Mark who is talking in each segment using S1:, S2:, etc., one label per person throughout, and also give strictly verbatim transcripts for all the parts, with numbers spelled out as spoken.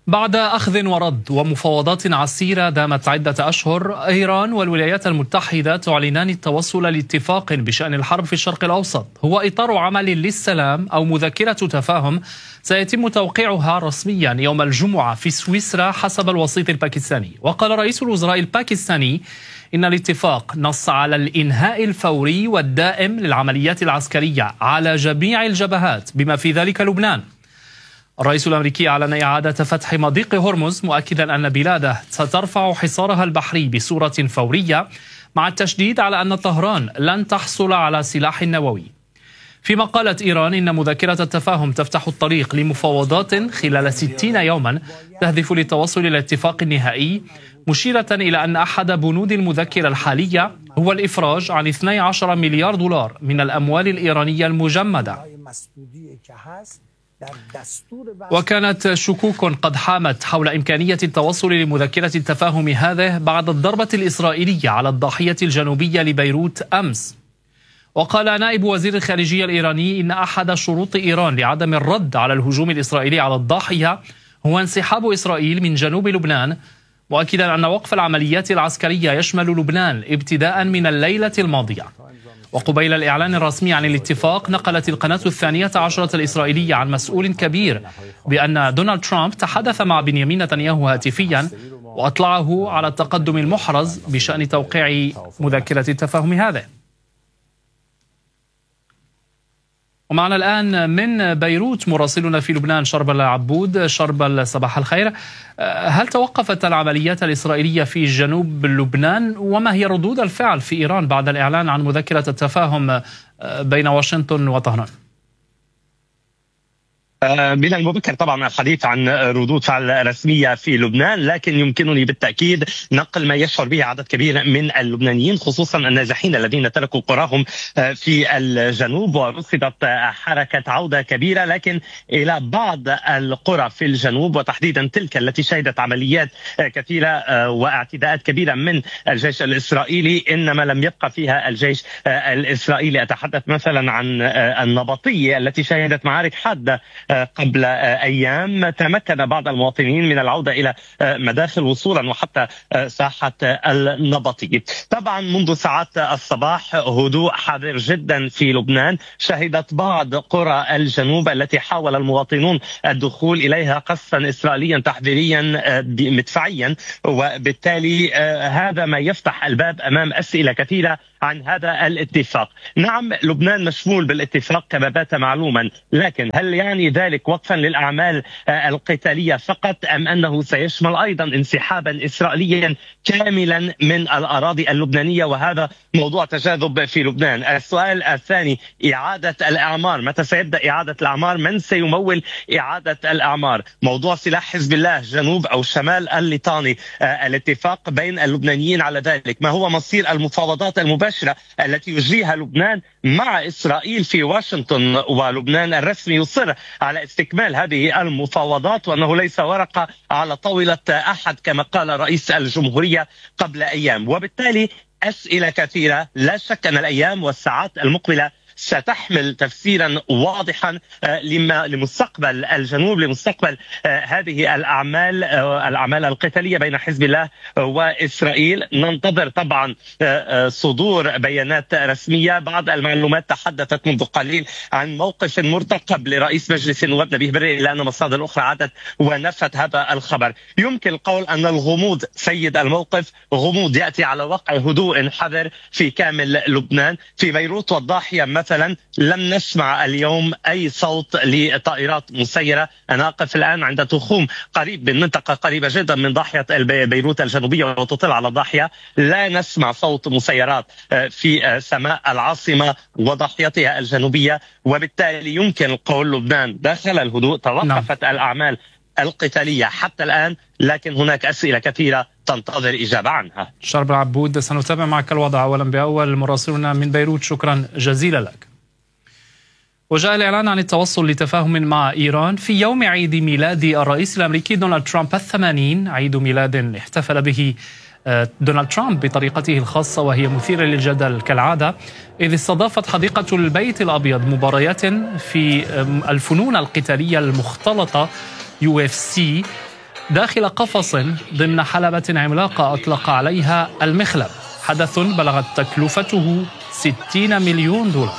S1: بعد أخذ ورد ومفاوضات عسيرة دامت عدة أشهر، إيران والولايات المتحدة تعلنان التوصل لاتفاق بشأن الحرب في الشرق الأوسط، هو إطار عمل للسلام أو مذكرة تفاهم سيتم توقيعها رسميا يوم الجمعة في سويسرا حسب الوسيط الباكستاني. وقال رئيس الوزراء الباكستاني إن الاتفاق نص على الإنهاء الفوري والدائم للعمليات العسكرية على جميع الجبهات بما في ذلك لبنان. الرئيس الأمريكي أعلن إعادة فتح مضيق هرمز، مؤكدا أن بلاده سترفع حصارها البحري بصورة فورية، مع التشديد على أن طهران لن تحصل على سلاح نووي. فيما قالت إيران إن مذكرة التفاهم تفتح الطريق لمفاوضات خلال ستين يوما تهدف للتوصل إلى اتفاق نهائي، مشيرة إلى أن أحد بنود المذكرة الحالية هو الإفراج عن اثني عشر مليار دولار من الأموال الإيرانية المجمدة. وكانت شكوك قد حامت حول إمكانية التوصل لمذكرة التفاهم هذه بعد الضربة الإسرائيلية على الضاحية الجنوبية لبيروت أمس. وقال نائب وزير الخارجية الإيراني إن أحد شروط إيران لعدم الرد على الهجوم الإسرائيلي على الضاحية هو انسحاب إسرائيل من جنوب لبنان، مؤكدا أن وقف العمليات العسكرية يشمل لبنان ابتداء من الليلة الماضية. وقبيل الإعلان الرسمي عن الاتفاق، نقلت القناة الثانية عشرة الإسرائيلية عن مسؤول كبير بأن دونالد ترامب تحدث مع بنيامين نتنياهو هاتفيا وأطلعه على التقدم المحرز بشأن توقيع مذكرة التفاهم هذا. ومعنا الآن من بيروت مراسلنا في لبنان شربل عبود. شربل، صباح الخير. هل توقفت العمليات الإسرائيلية في جنوب لبنان، وما هي ردود الفعل في إيران بعد الإعلان عن مذكرة التفاهم بين واشنطن وطهران؟
S2: من المبكر طبعا الحديث عن ردود فعل رسمية في لبنان، لكن يمكنني بالتأكيد نقل ما يشعر به عدد كبير من اللبنانيين، خصوصا النازحين الذين تركوا قراهم في الجنوب، ورصدت حركة عودة كبيرة لكن إلى بعض القرى في الجنوب، وتحديدا تلك التي شهدت عمليات كثيرة واعتداءات كبيرة من الجيش الإسرائيلي، إنما لم يبقى فيها الجيش الإسرائيلي. أتحدث مثلا عن النبطية التي شهدت معارك حادة قبل أيام. تمكن بعض المواطنين من العودة إلى مداخل وصولا وحتى ساحة النبطي. طبعا منذ ساعات الصباح هدوء حذر جدا في لبنان، شهدت بعض قرى الجنوب التي حاول المواطنون الدخول إليها قصفا إسرائيليا تحذيريا مدفعيا، وبالتالي هذا ما يفتح الباب أمام أسئلة كثيرة عن هذا الاتفاق. نعم، لبنان مشمول بالاتفاق كما بات معلوما، لكن هل يعني ذلك وقفا للأعمال القتالية فقط، أم أنه سيشمل أيضا انسحابا إسرائيليا كاملا من الأراضي اللبنانية؟ وهذا موضوع تجاذب في لبنان. السؤال الثاني، إعادة الأعمار، متى سيبدأ إعادة الأعمار؟ من سيمول إعادة الأعمار؟ موضوع سلاح حزب الله جنوب أو شمال الليطاني، الاتفاق بين اللبنانيين على ذلك. ما هو مصير المفاوضات المباشرة التي يجريها لبنان مع إسرائيل في واشنطن؟ ولبنان الرسمي يصر على استكمال هذه المفاوضات، وأنه ليس ورقة على طاولة أحد كما قال رئيس الجمهورية قبل أيام. وبالتالي أسئلة كثيرة، لا شك أن الأيام والساعات المقبلة ستحمل تفسيرا واضحا لما لمستقبل الجنوب، لمستقبل هذه الأعمال الأعمال القتالية بين حزب الله وإسرائيل. ننتظر طبعا صدور بيانات رسمية. بعض المعلومات تحدثت منذ قليل عن موقف مرتقب لرئيس مجلس النواب نبيه بري، إلا أن مصادر أخرى عادت ونفت هذا الخبر. يمكن القول أن الغموض سيد الموقف، غموض يأتي على وقع هدوء حذر في كامل لبنان. في بيروت والضاحية مثلا لم نسمع اليوم أي صوت لطائرات مسيرة. أنا أقف الآن عند تخوم قريب من منطقة قريبة جدا من ضاحية بيروت الجنوبية وتطل على الضاحية، لا نسمع صوت مسيرات في سماء العاصمة وضاحيتها الجنوبية. وبالتالي يمكن القول لبنان داخل الهدوء، توقفت نعم. الأعمال القتالية حتى الآن، لكن هناك أسئلة كثيرة تنتظر إجابة عنها.
S1: شربل عبود، سنتابع معك الوضع أولا بأول. مراسلنا من بيروت، شكرا جزيلا لك. وجاء الإعلان عن التوصل لتفاهم مع إيران في يوم عيد ميلاد الرئيس الأمريكي دونالد ترامب الثمانين، عيد ميلاد احتفل به دونالد ترامب بطريقته الخاصة وهي مثيرة للجدل كالعادة، إذ استضافت حديقة البيت الأبيض مباريات في الفنون القتالية المختلطة يو إف سي داخل قفص ضمن حلبة عملاقة أطلق عليها المخلب. حدث بلغت تكلفته ستين مليون دولار.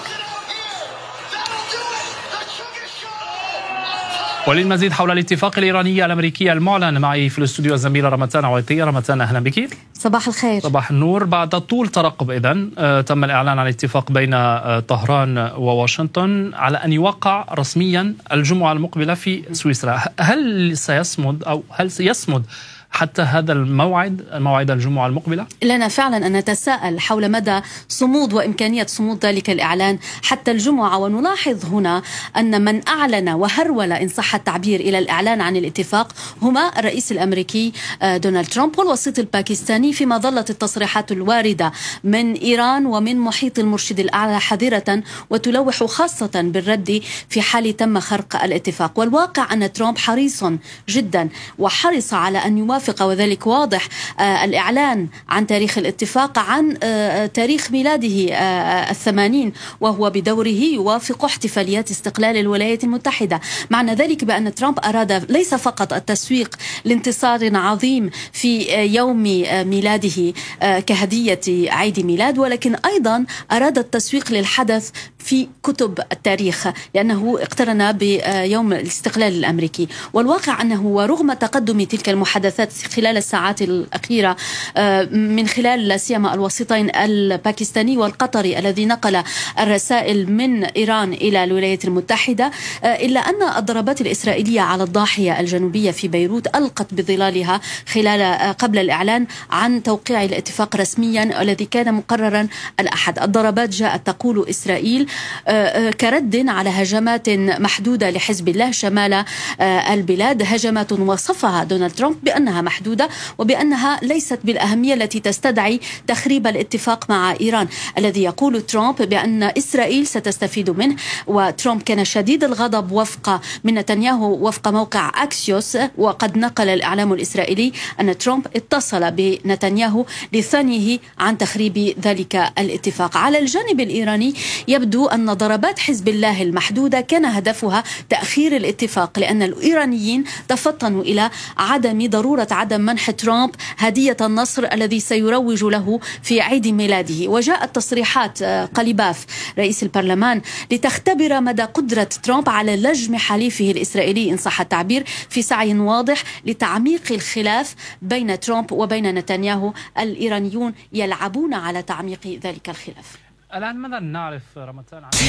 S1: وللمزيد حول الاتفاق الإيراني الأمريكي المعلن معي في الاستوديو الزميلة رمتان عويطية. رمتان، أهلا بك.
S3: صباح الخير.
S1: صباح النور. بعد طول ترقب إذن آه تم الإعلان عن الاتفاق بين آه طهران وواشنطن على أن يوقع رسميا الجمعة المقبلة في سويسرا. هل سيصمد أو هل سيصمد حتى هذا الموعد، موعد الجمعة المقبلة؟
S3: لنا فعلا أن نتساءل حول مدى صمود وإمكانية صمود ذلك الإعلان حتى الجمعة. ونلاحظ هنا أن من أعلن وهرول إن صح التعبير إلى الإعلان عن الاتفاق هما الرئيس الأمريكي دونالد ترامب والوسيط الباكستاني، فيما ظلت التصريحات الواردة من إيران ومن محيط المرشد الأعلى حذرة وتلوح خاصة بالرد في حال تم خرق الاتفاق. والواقع أن ترامب حريص جدا وحرص على أن يوافق، وذلك واضح آه الإعلان عن تاريخ الاتفاق عن آه تاريخ ميلاده آه الثمانين، وهو بدوره يوافق احتفاليات استقلال الولايات المتحدة. معنى ذلك بأن ترامب أراد ليس فقط التسويق لانتصار عظيم في آه يوم آه ميلاده آه كهدية عيد ميلاد، ولكن أيضا أراد التسويق للحدث في كتب التاريخ لأنه اقترن بيوم الاستقلال الأمريكي. والواقع أنه ورغم تقدم تلك المحادثات خلال الساعات الأخيرة من خلال لا سيما الوسيطين الباكستاني والقطري الذي نقل الرسائل من إيران إلى الولايات المتحدة، إلا أن الضربات الإسرائيلية على الضاحية الجنوبية في بيروت ألقت بظلالها خلال قبل الإعلان عن توقيع الاتفاق رسميا الذي كان مقررا الأحد. الضربات جاءت تقول إسرائيل كرد على هجمات محدودة لحزب الله شمال البلاد، هجمات وصفها دونالد ترامب بأنها محدودة وبأنها ليست بالأهمية التي تستدعي تخريب الاتفاق مع إيران، الذي يقول ترامب بأن إسرائيل ستستفيد منه. وترامب كان شديد الغضب وفق من نتنياهو وفق موقع أكسيوس، وقد نقل الإعلام الإسرائيلي أن ترامب اتصل بنتنياهو لثنيه عن تخريب ذلك الاتفاق. على الجانب الإيراني يبدو أن ضربات حزب الله المحدودة كان هدفها تأخير الاتفاق، لأن الإيرانيين تفطنوا إلى عدم ضرورة عدم منح ترامب هدية النصر الذي سيروج له في عيد ميلاده. وجاءت تصريحات قليباف رئيس البرلمان لتختبر مدى قدرة ترامب على لجم حليفه الإسرائيلي إن صح التعبير في سعي واضح لتعميق الخلاف بين ترامب وبين نتنياهو. الإيرانيون يلعبون على تعميق ذلك الخلاف.
S1: الآن ماذا نعرف رمتان عن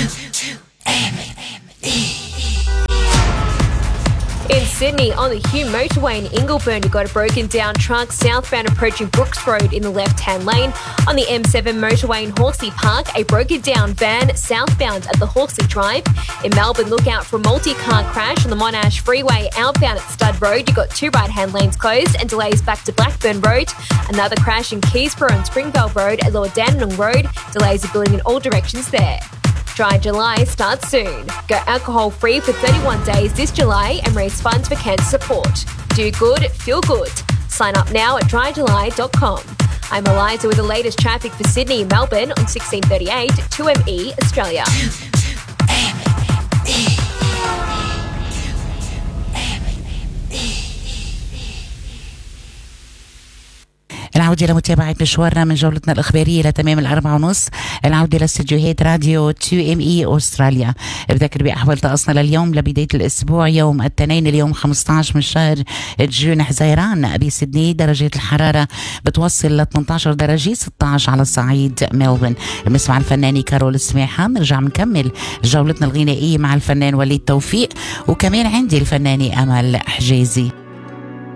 S4: In Sydney, on the Hume motorway in Ingleburn, you've got a broken down truck southbound approaching Brooks Road in the left-hand lane. On the M seven motorway in Horsley Park, a broken down van southbound at the Horsley Drive. In Melbourne, look out for a multi-car crash on the Monash Freeway outbound at Stud Road. You've got two right-hand lanes closed and delays back to Blackburn Road. Another crash in Keysborough and Springvale Road at Lower Dandenong Road. Delays are building in all directions there. Dry July starts soon. Go alcohol-free for thirty-one days this July and raise funds for cancer support. Do good, feel good. Sign up now at dry july dot com. I'm Eliza with the latest traffic for Sydney and Melbourne on sixteen thirty-eight two M E Australia.
S5: العودة لمتابعة مشوارنا من جولتنا الإخبارية لتمام الأربعة ونص. العودة لاستديوهات راديو تو ام اي أستراليا. بذكر بأحوال طقسنا لليوم لبداية الأسبوع. يوم الاثنين اليوم خمسة عشر من شهر جون حزيران بسيدني درجة الحرارة بتوصل ل ثمانية عشر درجة، ستة عشر على صعيد ملبورن. بنسمع الفنانة كارول سماحة. نرجع نكمل جولتنا الغنائية مع الفنان وليد توفيق، وكمان عندي الفنانة أمل حجازي.